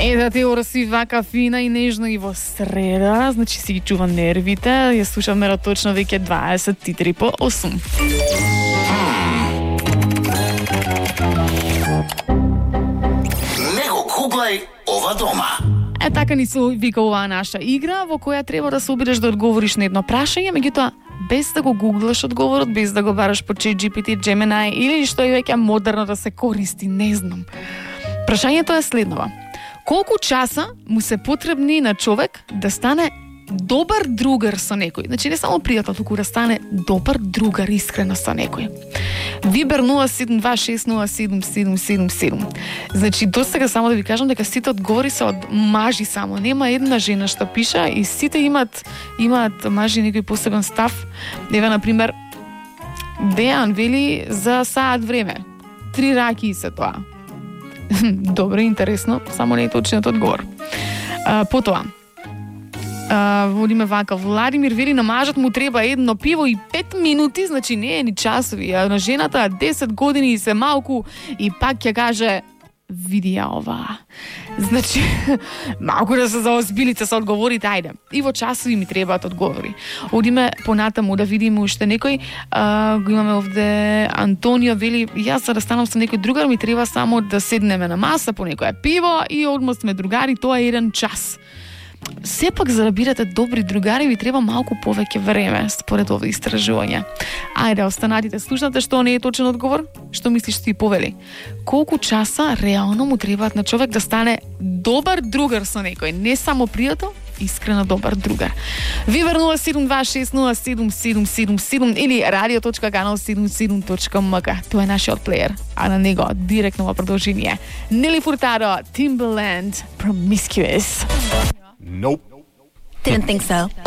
Да те ураси вака фина и нежно и во среда, значи си ги чува нервите. Ја слушаме точно веќе 23 по 8. Не го гуглај ова дома. Така ни се вика оваа наша игра во која треба да се обидеш да одговориш на едно прашање, меѓутоа без да го гуглаш одговорот, без да го бараш по ChatGPT, Gemini или што е веќе модерно да се користи, не знам. Прашањето е следново. Колку часа му се потребни на човек да стане добар другар со некој? Значи не само пријател, туку да стане добар другар искрено со некој. Вибер 072607777. Значи досега само да ви кажам дека сите одговори се од мажи само. Нема една жена што пиша и сите имаат мажи некој посебен став. Еве на пример Дејан вели за саат време. 3 раки се тоа. Добро, интересно, само не е точниот одговор. Потоа, водиме вака, Владимир вели на мажот му треба едно пиво и 5 минути, значи не е ни часови, а на жената 10 години и се малку и пак ќе каже види ја ова. Значи, малку да се заозбилите со одговорите, ајде. И во часови ми требаат одговори. Одиме понатаму да видиме уште некој. Го имаме овде Антонио вели, јас за да станам со некој другар ми треба само да седнеме на маса по некоја пиво и одма сме другари, тоа е 1 час. Сепак за да бидете добри другари ви треба малку повеќе време според овие истражувања. Ајде, останатите, слушнате што не е точен одговор? Што мислиш ти повели? Колку часа реално му требаат на човек да стане добар другар со некој, не само пријател, искрено добар другар. Вибер 072607777 или radio.canal77.mk. Тоа е нашиот плеер, а на него директно во продолжение Нели Фуртадо, Timbaland, Promiscuous. Nope. Didn't think so.